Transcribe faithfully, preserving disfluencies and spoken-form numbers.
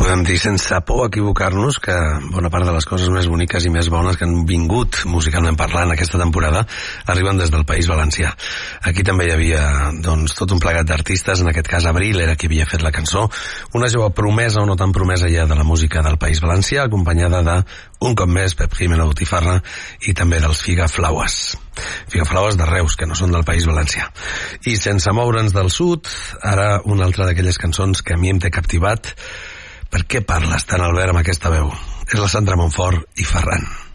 podem dir sense por a equivocar-nos que bona part de les coses més boniques i més bones que han vingut musicalment parlant aquesta temporada arriben des del País Valencià. Aquí també hi havia doncs, tot un plegat d'artistes, en aquest cas Abril era qui havia fet la cançó, una jove promesa o no tan promesa ja de la música del País Valencià, acompanyada de, un cop més, Pep Jimeno Botifarra i també dels Figaflaues. Figaflaues de Reus, que no són del País Valencià. I sense moure'ns del sud, ara una altra d'aquelles cançons que a mi em té captivat. Per què parles tant, Albert, amb aquesta veu? És la Sandra Montfort i Ferran.